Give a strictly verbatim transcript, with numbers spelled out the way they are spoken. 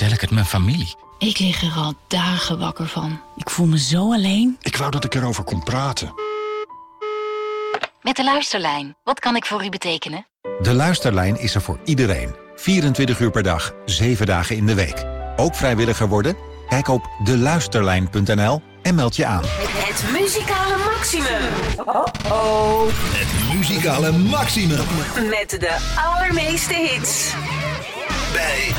vertel ik het mijn familie? Ik lig er al dagen wakker van. Ik voel me zo alleen. Ik wou dat ik erover kon praten. Met de Luisterlijn. Wat kan ik voor u betekenen? De Luisterlijn is er voor iedereen. vierentwintig uur per dag, zeven dagen in de week. Ook vrijwilliger worden? Kijk op de luisterlijn punt n l en meld je aan. Het muzikale maximum. Oh oh. Het muzikale maximum. Met de allermeeste hits. Bij